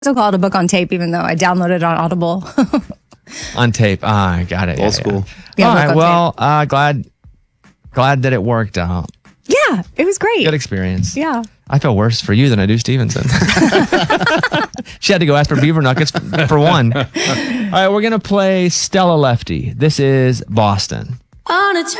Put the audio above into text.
still call it a book on tape, even though I downloaded it on Audible. On tape. I got it. Old school. Yeah, All book right. on Well, glad that it worked out. Yeah, it was great. Good experience. Yeah. I feel worse for you than I do Stevenson. She had to go ask for beaver nuggets for one. All right, we're going to play Stella Lefty. This is Boston. On a